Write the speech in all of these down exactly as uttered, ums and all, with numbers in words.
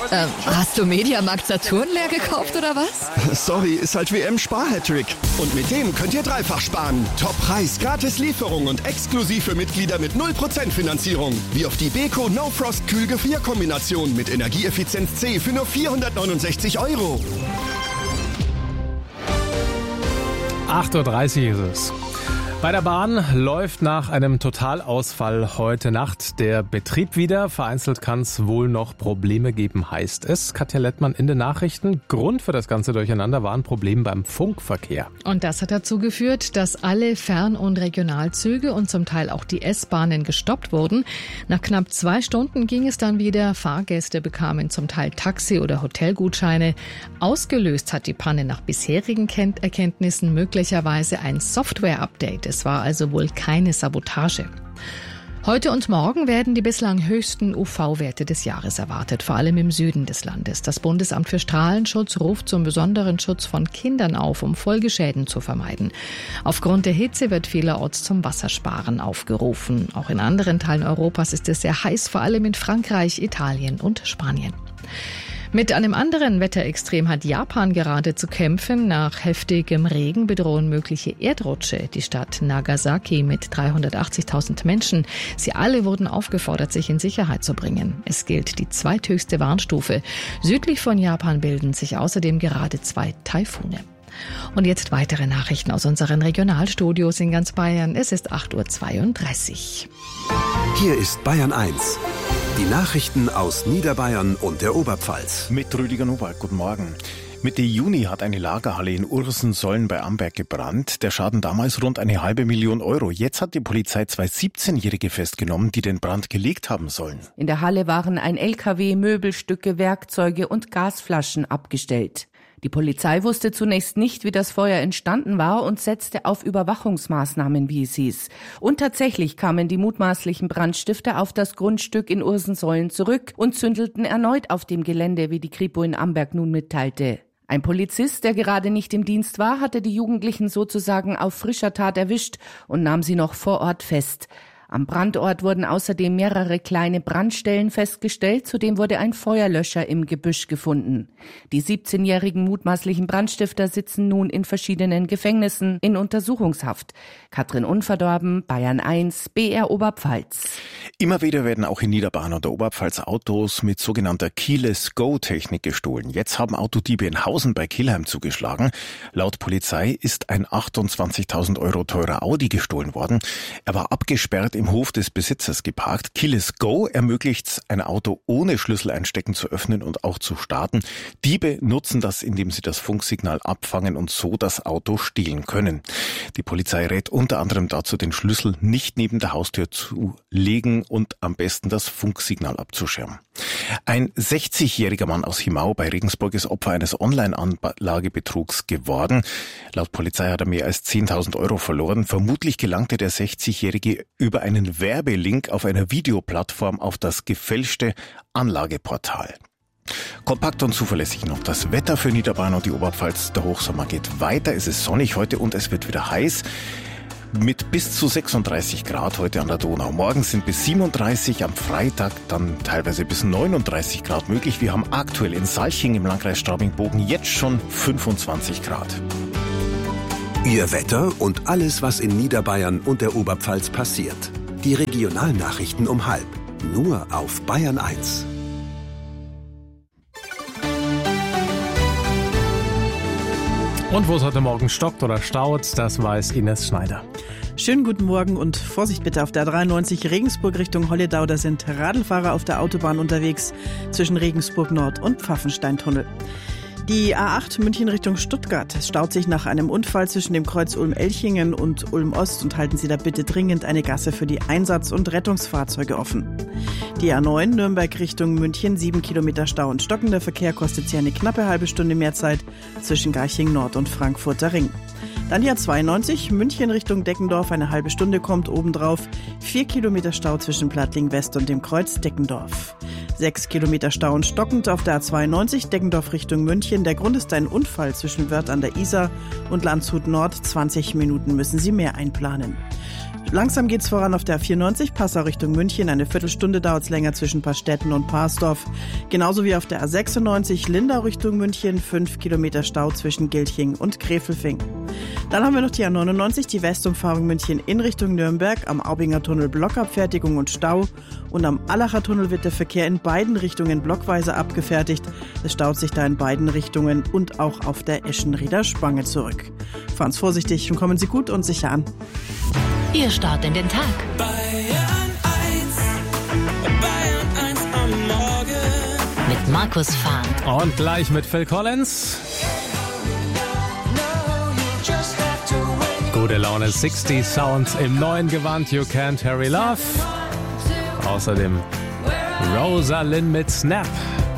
Ähm, hast du Mediamarkt Saturn leer gekauft oder was? Sorry, ist halt W M-Spar-Hattrick. Und mit dem könnt ihr dreifach sparen. Top-Preis, gratis Lieferung und exklusiv für Mitglieder mit null Prozent Finanzierung. Wie auf die Beko No Frost Kühlgefrierkombination mit Energieeffizienz C für nur vierhundertneunundsechzig Euro. acht Uhr dreißig ist es. Bei der Bahn läuft nach einem Totalausfall heute Nacht der Betrieb wieder. Vereinzelt kann es wohl noch Probleme geben, heißt es. Katja Lettmann in den Nachrichten. Grund für das ganze Durcheinander war ein Problem beim Funkverkehr. Und das hat dazu geführt, dass alle Fern- und Regionalzüge und zum Teil auch die S-Bahnen gestoppt wurden. Nach knapp zwei Stunden ging es dann wieder. Fahrgäste bekamen zum Teil Taxi- oder Hotelgutscheine. Ausgelöst hat die Panne nach bisherigen Erkenntnissen möglicherweise ein Software-Update. Es war also wohl keine Sabotage. Heute und morgen werden die bislang höchsten U V-Werte des Jahres erwartet, vor allem im Süden des Landes. Das Bundesamt für Strahlenschutz ruft zum besonderen Schutz von Kindern auf, um Folgeschäden zu vermeiden. Aufgrund der Hitze wird vielerorts zum Wassersparen aufgerufen. Auch in anderen Teilen Europas ist es sehr heiß, vor allem in Frankreich, Italien und Spanien. Mit einem anderen Wetterextrem hat Japan gerade zu kämpfen. Nach heftigem Regen bedrohen mögliche Erdrutsche die Stadt Nagasaki mit dreihundertachtzigtausend Menschen. Sie alle wurden aufgefordert, sich in Sicherheit zu bringen. Es gilt die zweithöchste Warnstufe. Südlich von Japan bilden sich außerdem gerade zwei Taifune. Und jetzt weitere Nachrichten aus unseren Regionalstudios in ganz Bayern. Es ist acht Uhr zweiunddreißig. Hier ist Bayern eins. Die Nachrichten aus Niederbayern und der Oberpfalz. Mit Rüdiger Nowak, guten Morgen. Mitte Juni hat eine Lagerhalle in Ursensollen bei Amberg gebrannt. Der Schaden damals rund eine halbe Million Euro. Jetzt hat die Polizei zwei siebzehnjährige festgenommen, die den Brand gelegt haben sollen. In der Halle waren ein L K W, Möbelstücke, Werkzeuge und Gasflaschen abgestellt. Die Polizei wusste zunächst nicht, wie das Feuer entstanden war und setzte auf Überwachungsmaßnahmen, wie es hieß. Und tatsächlich kamen die mutmaßlichen Brandstifter auf das Grundstück in Ursensollen zurück und zündelten erneut auf dem Gelände, wie die Kripo in Amberg nun mitteilte. Ein Polizist, der gerade nicht im Dienst war, hatte die Jugendlichen sozusagen auf frischer Tat erwischt und nahm sie noch vor Ort fest. Am Brandort wurden außerdem mehrere kleine Brandstellen festgestellt, zudem wurde ein Feuerlöscher im Gebüsch gefunden. Die siebzehnjährigen mutmaßlichen Brandstifter sitzen nun in verschiedenen Gefängnissen in Untersuchungshaft. Katrin Unverdorben, Bayern eins, B R Oberpfalz. Immer wieder werden auch in Niederbayern und der Oberpfalz Autos mit sogenannter Keyless-Go-Technik gestohlen. Jetzt haben Autodiebe in Hausen bei Kelheim zugeschlagen. Laut Polizei ist ein achtundzwanzigtausend Euro teurer Audi gestohlen worden. Er war abgesperrt im Hof des Besitzers geparkt. Keyless Go ermöglicht, ein Auto ohne Schlüssel einstecken zu öffnen und auch zu starten. Diebe nutzen das, indem sie das Funksignal abfangen und so das Auto stehlen können. Die Polizei rät unter anderem dazu, den Schlüssel nicht neben der Haustür zu legen und am besten das Funksignal abzuschirmen. Ein sechzigjähriger Mann aus Himau bei Regensburg ist Opfer eines Online-Anlagebetrugs geworden. Laut Polizei hat er mehr als zehntausend Euro verloren. Vermutlich gelangte der sechzigjährige über einen Werbelink auf einer Videoplattform auf das gefälschte Anlageportal. Kompakt und zuverlässig noch das Wetter für Niederbayern und die Oberpfalz. Der Hochsommer geht weiter. Es ist sonnig heute und es wird wieder heiß. Mit bis zu sechsunddreißig Grad heute an der Donau. Morgen sind bis siebenunddreißig, am Freitag dann teilweise bis neununddreißig Grad möglich. Wir haben aktuell in Salching im Landkreis Straubing-Bogen jetzt schon fünfundzwanzig Grad. Ihr Wetter und alles, was in Niederbayern und der Oberpfalz passiert. Die Regionalnachrichten um halb. Nur auf Bayern eins. Und wo es heute Morgen stockt oder staut, das weiß Ines Schneider. Schönen guten Morgen und Vorsicht bitte auf der A dreiundneunzig Regensburg Richtung Holledau. Da sind Radlfahrer auf der Autobahn unterwegs zwischen Regensburg Nord und Pfaffensteintunnel. Die A acht München Richtung Stuttgart. Es staut sich nach einem Unfall zwischen dem Kreuz Ulm-Elchingen und Ulm-Ost und halten Sie da bitte dringend eine Gasse für die Einsatz- und Rettungsfahrzeuge offen. Die A neun Nürnberg Richtung München, sieben Kilometer Stau und stockender Verkehr, kostet Sie eine knappe halbe Stunde mehr Zeit zwischen Garching Nord und Frankfurter Ring. Dann die A zweiundneunzig München Richtung Deckendorf, eine halbe Stunde kommt obendrauf, vier Kilometer Stau zwischen Plattling West und dem Kreuz Deckendorf. Sechs Kilometer Stau und stockend auf der A zweiundneunzig Deckendorf Richtung München. Der Grund ist ein Unfall zwischen Wörth an der Isar und Landshut Nord. zwanzig Minuten müssen Sie mehr einplanen. Langsam geht's voran auf der A vierundneunzig, Passau Richtung München. Eine Viertelstunde dauert's länger zwischen Pastetten und Parsdorf. Genauso wie auf der A sechsundneunzig, Lindau Richtung München. Fünf Kilometer Stau zwischen Gilching und Gräfelfing. Dann haben wir noch die A neunundneunzig, die Westumfahrung München in Richtung Nürnberg. Am Aubinger Tunnel Blockabfertigung und Stau. Und am Allacher Tunnel wird der Verkehr in beiden Richtungen blockweise abgefertigt. Es staut sich da in beiden Richtungen und auch auf der Eschenrieder Spange zurück. Fahren Sie vorsichtig und kommen Sie gut und sicher an. Ihr Start in den Tag. Bayern eins, Bayern eins am Morgen. Mit Markus Fahn. Und gleich mit Phil Collins. Gute Laune sechzig Sound im neuen Gewand You Can't Hurry Love. Außerdem Rosalind mit Snap.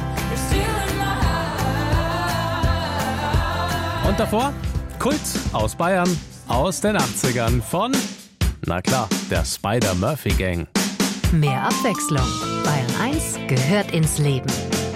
Und davor Kult aus Bayern aus den achtzigern von, na klar, der Spider-Murphy Gang. Mehr Abwechslung. Bayern eins gehört ins Leben.